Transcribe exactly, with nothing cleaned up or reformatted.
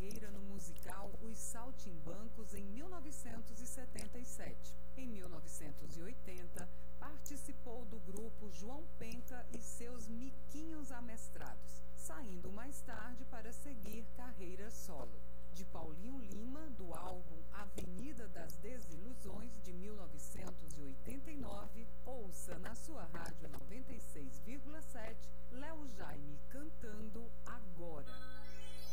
carreira no musical Os Saltimbancos em mil novecentos e setenta e sete. Em mil novecentos e oitenta, participou do grupo João Penca e seus Miquinhos Amestrados, saindo mais tarde para seguir carreira solo. De Paulinho Lima, do álbum Avenida das Desilusões, de mil novecentos e oitenta e nove, ouça na sua rádio